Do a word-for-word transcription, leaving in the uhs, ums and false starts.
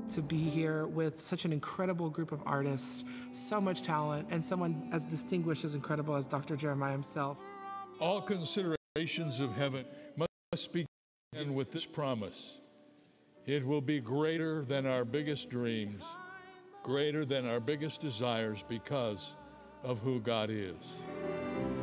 to be here with such an incredible group of artists, so much talent, and someone as distinguished, as incredible as Doctor Jeremiah himself. All considerations of heaven must begin with this promise. It will be greater than our biggest dreams, greater than our biggest desires because of who God is.